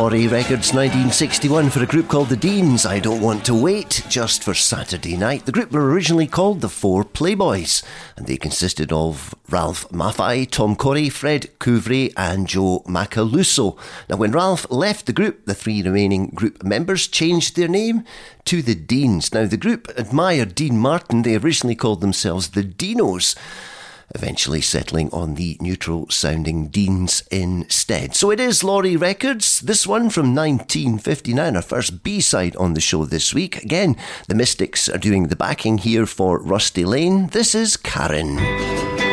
Laurie Records 1961 for a group called the Deans. I Don't Want to Wait, just for Saturday night. The group were originally called the Four Playboys, and they consisted of Ralph Maffei, Tom Corey, Fred Couvray and Joe Macaluso. Now when Ralph left the group, the three remaining group members changed their name to the Deans. Now the group admired Dean Martin. They originally called themselves the Dinos, eventually settling on the neutral-sounding Deans instead. So it is Laurie Records, this one from 1959, our first B-side on the show this week. Again, the Mystics are doing the backing here for Rusty Lane. This is Karen.